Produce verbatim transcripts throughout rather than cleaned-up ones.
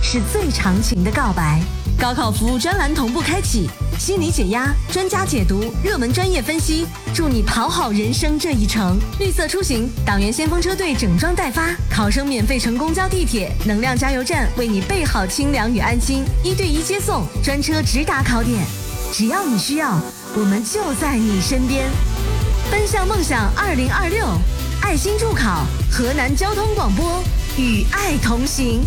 是最长情的告白。高考服务专栏同步开启，心理解压，专家解读，热门专业分析，助你跑好人生这一程。绿色出行，党员先锋车队整装待发，考生免费乘公交地铁，能量加油站为你备好清凉与安心，一对一接送，专车直达考点。只要你需要，我们就在你身边。奔向梦想二零二六，爱心助考，河南交通广播与爱同行。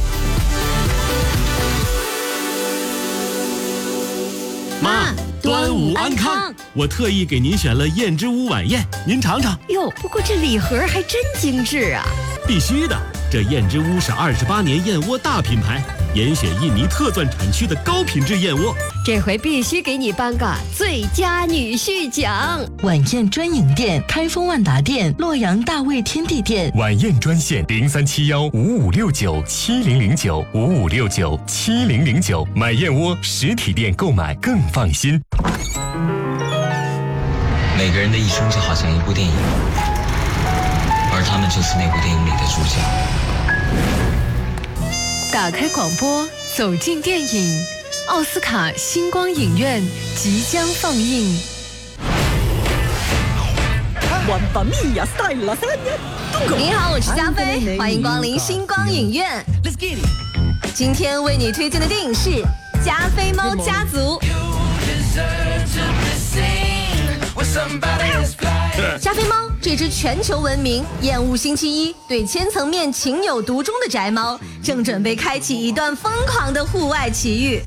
妈，端午安康！我特意给您选了燕之屋晚宴，您尝尝。 哟，不过这礼盒还真精致啊！ 必须的，这燕之屋是二十八年燕窝大品牌，严选印尼特钻产区的高品质燕窝。 这回必须给你颁个最佳女婿奖！ 晚宴专营店：开封万达店、洛阳大卫天地店。 晚宴专线：零三七幺五五六九七零零九五五六九七零零九。买燕窝实体店购买更放心。 每个人的一生就好像一部电影，而他们就是那部电影里的主角。 打开广播，走进电影。奥斯卡星光影院即将放映。 你好，我是加菲，欢迎光临星光影院。今天为你推荐的电影是《加菲猫家族》。加菲猫这只全球闻名、厌恶星期一、对千层面情有独钟的宅猫，正准备开启一段疯狂的户外奇遇。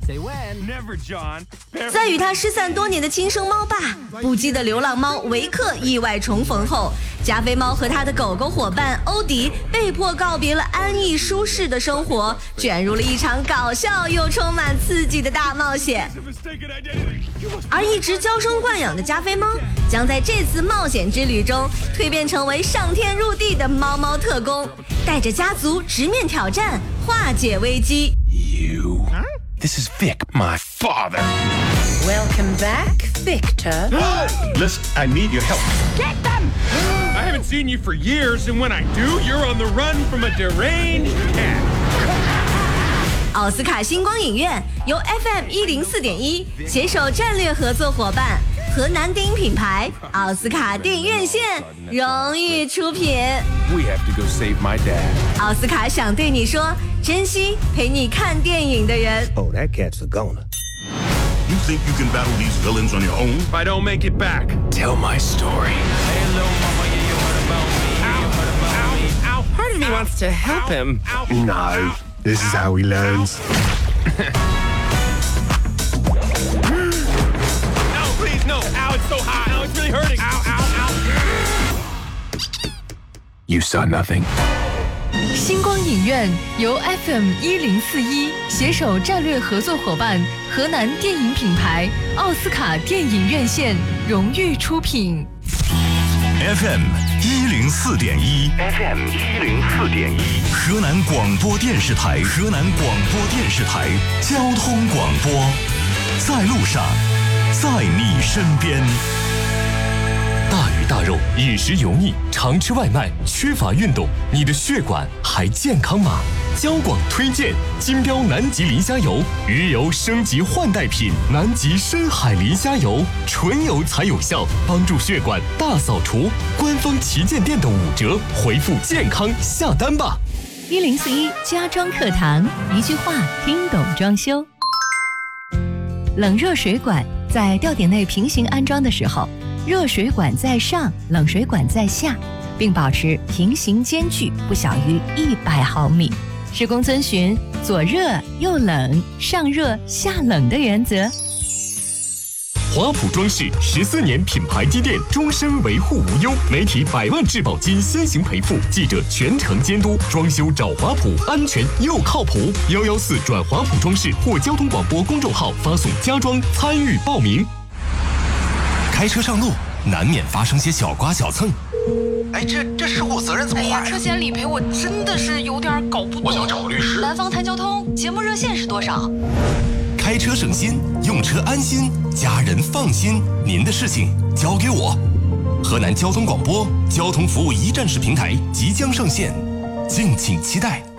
在与它失散多年的亲生猫爸、不羁的流浪猫维克意外重逢后，加菲猫和他的狗狗伙伴欧迪被迫告别了安逸舒适的生活，卷入了一场搞笑又充满刺激的大冒险。而一直娇生惯养的加菲猫将在这次冒险之旅中蜕变成为上天入地的猫猫特工，带着家族直面挑战，化解危机。 You, this is Vic, my father. Welcome back, Victor. Listen, I need your help. Get them! I haven't seen you for years, and when I do, you're on the run from a deranged cat. 奥斯卡星光影院由 F M 一零四点一携手战略合作伙伴河南电影品牌奥斯卡电影院线荣誉出品。 We have to go save my dad. 奥斯卡想对你说，珍惜陪你看电影的人。 Oh, that cat's a goner. You think you can battle these villains on your own? If I don't make it back, Tell my story. hello, mama, yeah, you heard about me. Ow, you heard about me. Ow, Part of me ow, wants to help ow, him. Ow, No, this is how he learns. No, please, no. Ow, it's so hot. Ow, it's really hurting. Ow, ow, ow. You saw nothing. 星光影院由 F M 一零四一携手战略合作伙伴河南电影品牌奥斯卡电影院线荣誉出品。 F M 一零四点一 ，F M 一零四点一，河南广播电视台，河南广播电视台交通广播，在路上，在你身边。 大鱼大肉，饮食油腻，常吃外卖，缺乏运动，你的血管还健康吗？交广推荐金标南极磷虾油，鱼油升级换代品，南极深海磷虾油，纯油才有效，帮助血管大扫除。官方旗舰店的五折，回复健康下单吧。 一零四一家装课堂，一句话听懂装修。冷热水管在吊顶内平行安装的时候，热水管在上，冷水管在下，并保持平行间距不小于一百毫米。施工遵循左热右冷、上热下冷的原则。 华普装饰十四年品牌积淀，终身维护无忧，媒体百万质保金先行赔付，记者全程监督，装修找华普，安全又靠谱。幺幺四转华普装饰或交通广播公众号发送家装参与报名。 开车上路难免发生些小刮小蹭。 哎，这这事故责任怎么划呀？ 哎呀，车险理赔我真的是有点搞不懂。 我想找个律师。 南方谈交通节目热线是多少？ 开车省心，用车安心，家人放心。您的事情交给我。河南交通广播交通服务一站式平台即将上线，敬请期待。